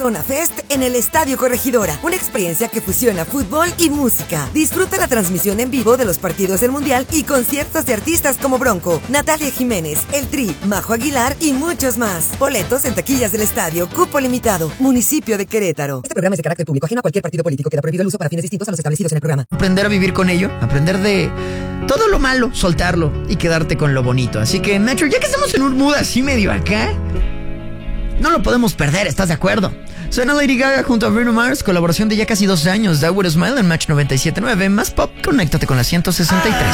Corona Fest en el Estadio Corregidora, una experiencia que fusiona fútbol y música. Disfruta la transmisión en vivo de los partidos del Mundial y conciertos de artistas como Bronco, Natalia Jiménez, El Tri, Majo Aguilar y muchos más. Boletos en taquillas del estadio, cupo limitado, municipio de Querétaro. Este programa es de carácter público, ajeno a cualquier partido político. Queda prohibido el uso para fines distintos a los establecidos en el programa. Aprender a vivir con ello, aprender de todo lo malo, soltarlo y quedarte con lo bonito. Así que, Nacho, ya que estamos en un mood así medio acá, no lo podemos perder, ¿estás de acuerdo? Suena Lady Gaga junto a Bruno Mars, colaboración de ya casi 2 años. That Would Smile en Match 97.9. Más pop, conéctate con la 163.